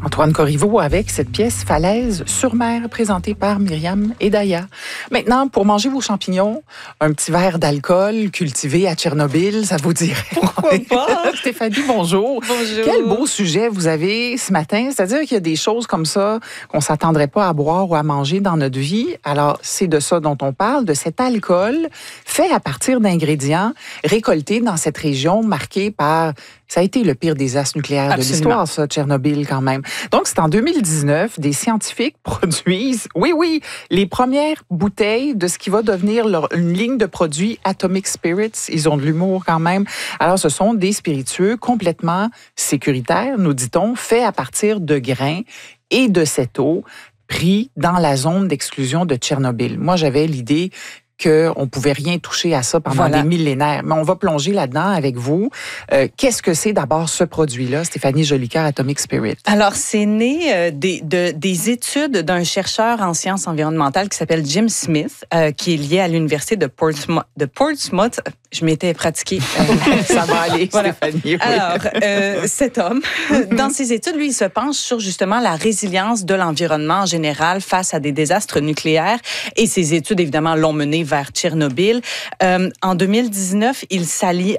Antoine Corriveau avec cette pièce Falaise sur mer présentée par Myriam Edaya. Maintenant, pour manger vos champignons, un petit verre d'alcool cultivé à Tchernobyl, ça vous dirait? Pourquoi pas? Stéphanie, bonjour. Bonjour. Quel beau sujet vous avez ce matin. C'est-à-dire qu'il y a des choses comme ça qu'on ne s'attendrait pas à boire ou à manger dans notre vie. Alors, c'est de ça dont on parle, de cet alcool fait à partir d'ingrédients récoltés dans cette région marquée par... Ça a été le pire désastre nucléaire de l'histoire, ça, Tchernobyl, quand même. Donc, c'est en 2019, des scientifiques produisent, oui, les premières bouteilles de ce qui va devenir une ligne de produits Atomic Spirits. Ils ont de l'humour quand même. Alors, ce sont des spiritueux complètement sécuritaires, nous dit-on, faits à partir de grains et de cette eau pris dans la zone d'exclusion de Tchernobyl. Moi, j'avais l'idée qu'on ne pouvait rien toucher à ça pendant des millénaires. Mais on va plonger là-dedans avec vous. Qu'est-ce que c'est d'abord ce produit-là, Stéphanie Jolicoeur, Atomic Spirit? Alors, c'est né des études d'un chercheur en sciences environnementales qui s'appelle Jim Smith, qui est lié à l'université de Portsmouth. Je m'étais pratiquée. Ça va aller, voilà. Stéphanie. Oui. Alors, cet homme, dans ses études, lui, il se penche sur justement la résilience de l'environnement en général face à des désastres nucléaires. Et ses études, évidemment, l'ont mené vers Tchernobyl. En 2019, il s'allie